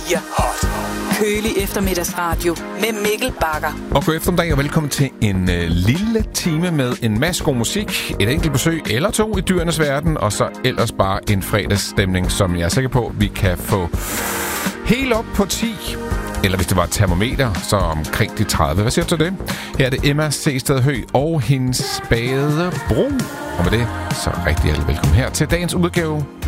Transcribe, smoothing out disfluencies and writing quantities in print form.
4 Kølig eftermiddagsradio med Mikkel Bagger. Og god eftermiddag og velkommen til en lille time med en masse god musik, et enkelt besøg eller to i dyrenes verden, og så ellers bare en fredagsstemning, som jeg er sikker på, vi kan få helt op på 10. Eller hvis det var et termometer, så omkring de 30. Hvad siger du til det? Her er det Emma Sehsted Høgh og hendes spade bro. Og med det, så rigtig hjertelig velkommen her til dagens udgave